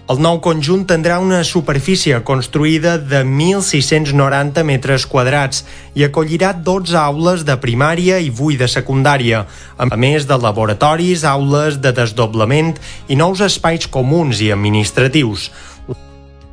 El nou conjunt tindrà una superfície construïda de 1.690 metres quadrats i acollirà 12 aules de primària i 8 de secundària, a més de laboratoris, aules de desdoblament i nous espais comuns i administratius.